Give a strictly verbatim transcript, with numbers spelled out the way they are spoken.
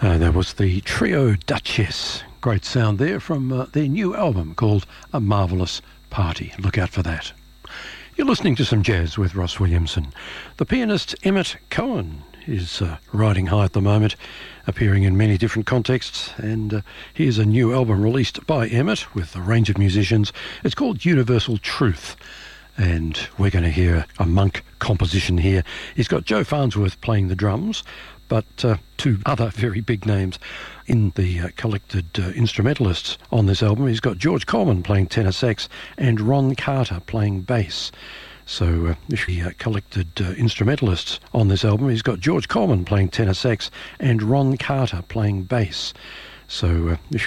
Uh, that was the Trio Duchess. Great sound there from uh, their new album called A Marvellous Party. Look out for that. You're listening to some jazz with Ross Williamson. The pianist Emmett Cohen is uh, riding high at the moment, appearing in many different contexts, and uh, here's a new album released by Emmett with a range of musicians. It's called Universal Truth, and we're going to hear a monk composition here. He's got Joe Farnsworth playing the drums, but uh, two other very big names in the uh, collected uh, instrumentalists on this album. He's got George Coleman playing tenor sax and Ron Carter playing bass. So uh, if the uh, collected uh, instrumentalists on this album, he's got George Coleman playing tenor sax and Ron Carter playing bass. So uh, if